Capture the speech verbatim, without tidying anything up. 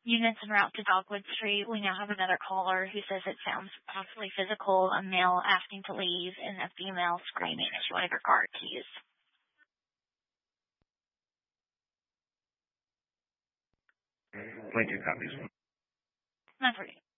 units en route to Dogwood Street. We now have another caller who says it sounds possibly physical, a male asking to leave and a female screaming at one of your car keys. Twenty copies. Not for you.